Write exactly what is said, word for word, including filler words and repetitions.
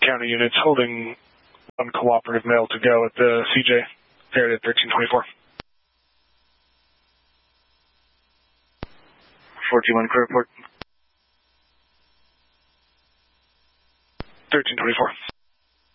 County units holding one cooperative male to go at the C J, area thirteen twenty-four. fourteen one, clear report. thirteen twenty-four.